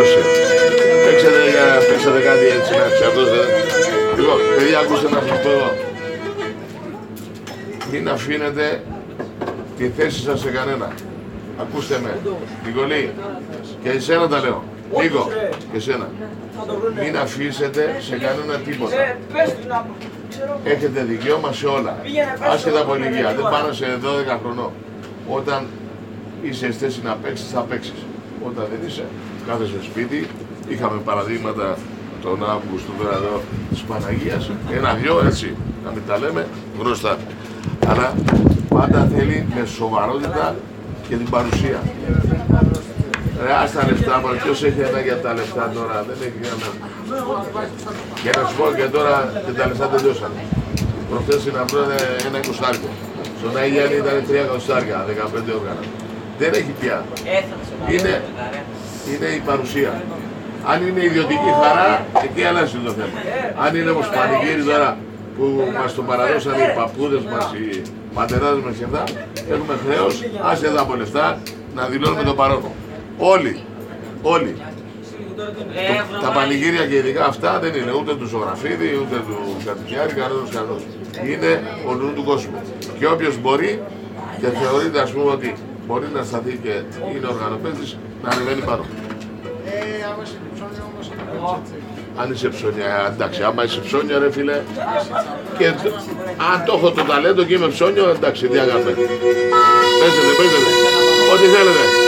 απόδοση. Παίξατε κάτι έτσι να ξαρτώστε. Λοιπόν, παιδιά, ακούστε να σας πω εδώ. Μην αφήνετε τη θέση σας σε κανένα. Ακούστε με, Νικολή, και εσένα τα λέω. Νίκο, και εσένα. Μην αφήσετε σε κανένα τίποτα. Έχετε δικαίωμα σε όλα. Άσχετα από ηλικία. Δεν πάνε σε 12 χρονών. Όταν είσαι στη θέση να παίξεις, θα παίξεις. Όταν δεν είσαι, κάθεσαι στο σπίτι. Είχαμε παραδείγματα τον Αύγουστο τώρα εδώ της Παναγίας. Ένα-δυο έτσι, να μην τα λέμε μπροστά. Αλλά πάντα θέλει με σοβαρότητα και την παρουσία. Ρε, ας τα λεφτά μας, ποιος έχει ανάγκη από τα λεφτά τώρα, δεν έχει κανένα. Και να σου πω και τώρα και τα λεφτά τελειώσαν. Προχθές στην Αμπρό ένα 20. Στον Αγιάννη ήταν 3 15 όργανα. Δεν έχει πια. Είναι η παρουσία. Αν είναι ιδιωτική χαρά, εκεί αλλάζει το θέμα. Αν είναι όμως πανηγύρι τώρα που μας το παραδώσαν οι παππούδες μας, οι πατεράδες μας και αυτά, έχουμε χρέος, άσε εδώ από λεφτά, να δηλώνουμε το παρόν. Όλοι. Τα πανηγύρια και ειδικά αυτά δεν είναι ούτε του Ζωγραφίδη, ούτε του Κατοικιάρη, κανένας. Είναι ο νου του κόσμου. Και όποιος μπορεί και θεωρείται, ας πούμε, ότι μπορεί να σταθεί και είναι οργανοπαίδης, να ανεβαίνει πάνω. Αν είσαι ψώνια, εντάξει, άμα είσαι ψώνια ρε φίλε, και αν το έχω το ταλέντο και είμαι ψώνιο, εντάξει, τι αγάπη. Παίζετε, ό,τι θέλετε.